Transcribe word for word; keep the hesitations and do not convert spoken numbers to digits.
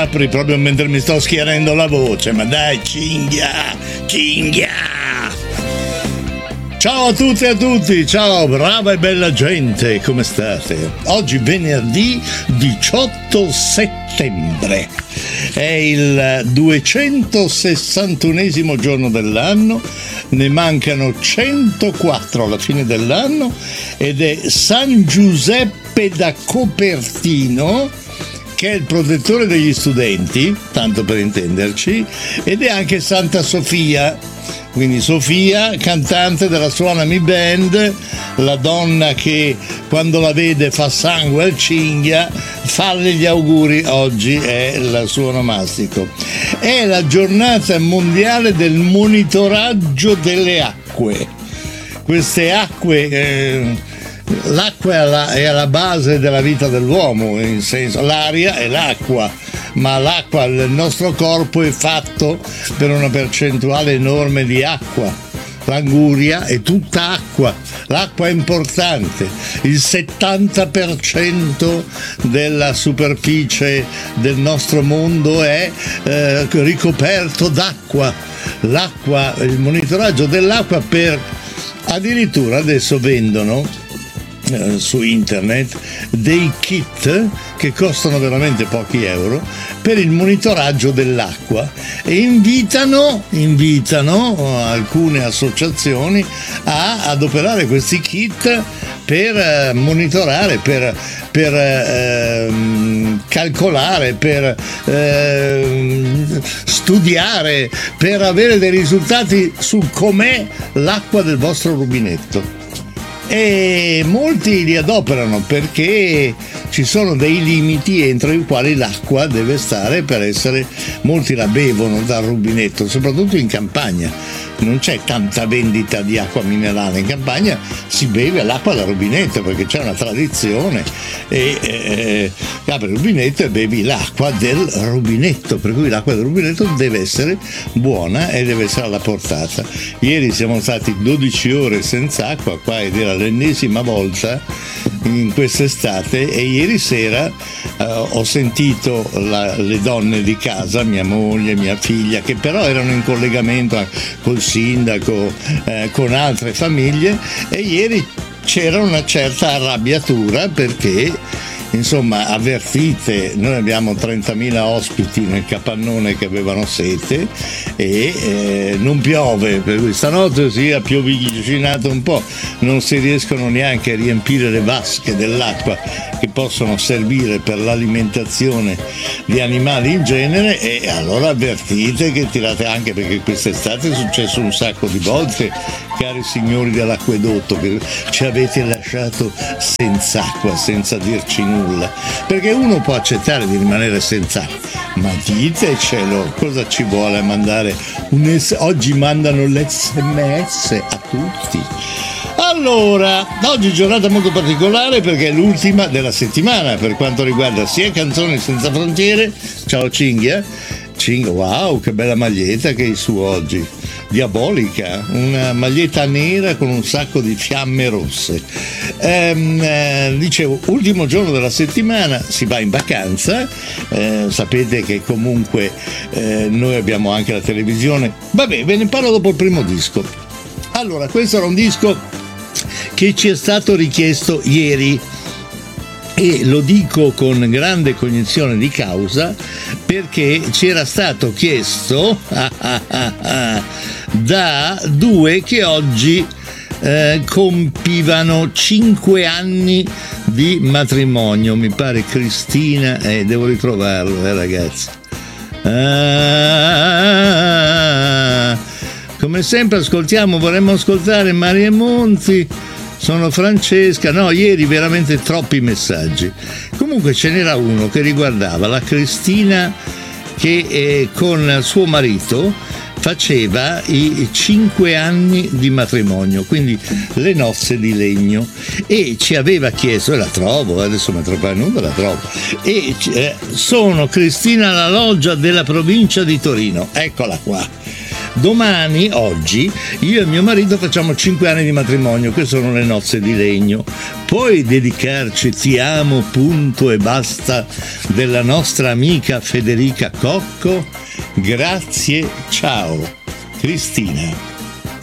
apri proprio mentre mi sto schiarendo la voce, ma dai, cinghia, cinghia. Ciao a tutte e a tutti, ciao brava e bella gente, come state? Oggi venerdì diciotto settembre, è il duecentosessantunesimo giorno dell'anno, ne mancano centoquattro alla fine dell'anno ed è San Giuseppe da Copertino, che è il protettore degli studenti, tanto per intenderci, ed è anche Santa Sofia. Quindi Sofia, cantante della Suonami Band, la donna che quando la vede fa sangue al cinghia, falle gli auguri, oggi è il suo onomastico. È la giornata mondiale del monitoraggio delle acque. Queste acque... Eh, L'acqua è alla, è alla base della vita dell'uomo, in senso, l'aria è l'acqua, ma l'acqua del nostro corpo è fatto per una percentuale enorme di acqua. L'anguria è tutta acqua, l'acqua è importante, il settanta per cento della superficie del nostro mondo è eh, ricoperto d'acqua. L'acqua, il monitoraggio dell'acqua per addirittura adesso vendono su internet dei kit che costano veramente pochi euro per il monitoraggio dell'acqua e invitano invitano alcune associazioni a adoperare questi kit per monitorare, per, per eh, calcolare, per eh, studiare, per avere dei risultati su com'è l'acqua del vostro rubinetto. E molti li adoperano perché ci sono dei limiti entro i quali l'acqua deve stare per essere, molti la bevono dal rubinetto, soprattutto in campagna. Non c'è tanta vendita di acqua minerale in campagna, si beve l'acqua dal rubinetto perché c'è una tradizione e eh, apri il rubinetto e bevi l'acqua del rubinetto, per cui l'acqua del rubinetto deve essere buona e deve essere alla portata. Ieri siamo stati dodici ore senza acqua qua ed era l'ennesima volta in quest'estate e ieri sera eh, ho sentito la, le donne di casa, mia moglie, mia figlia, che però erano in collegamento col sindaco, eh, con altre famiglie, e ieri c'era una certa arrabbiatura perché insomma avvertite, noi abbiamo trentamila ospiti nel capannone che avevano sete e eh, non piove, per cui stanotte si è pioviginato un po', non si riescono neanche a riempire le vasche dell'acqua che possono servire per l'alimentazione di animali in genere, e allora avvertite che tirate, anche perché quest'estate è successo un sacco di volte, cari signori dell'acquedotto, che ci avete lasciato senza acqua, senza dirci nulla. Perché uno può accettare di rimanere senza acqua, ma ditecelo, cosa ci vuole mandare un S- oggi mandano l'esse emme esse a tutti. Allora, oggi è giornata molto particolare perché è l'ultima della settimana per quanto riguarda sia Canzoni Senza Frontiere. Ciao Cinghia. Cinghia, wow, che bella maglietta che hai su oggi, diabolica, una maglietta nera con un sacco di fiamme rosse. Ehm, eh, dicevo, ultimo giorno della settimana, si va in vacanza, eh, sapete che comunque eh, noi abbiamo anche la televisione. Vabbè, ve ne parlo dopo il primo disco. Allora, questo era un disco che ci è stato richiesto ieri e lo dico con grande cognizione di causa perché ci era stato chiesto da due che oggi eh, compivano cinque anni di matrimonio, mi pare Cristina, eh, devo ritrovarlo eh ragazzi. Ah, come sempre ascoltiamo, vorremmo ascoltare Maria Monti. Sono Francesca, no, ieri veramente troppi messaggi. Comunque ce n'era uno che riguardava la Cristina che eh, con suo marito faceva i cinque anni di matrimonio, quindi le nozze di legno, e ci aveva chiesto, e la trovo, adesso mi trovo nuda, la trovo, e eh, sono Cristina La Loggia della provincia di Torino, eccola qua. Domani, oggi, io e mio marito facciamo cinque anni di matrimonio, che sono le nozze di legno. Puoi dedicarci Ti amo, punto e basta della nostra amica Federica Cocco? Grazie, ciao. Cristina.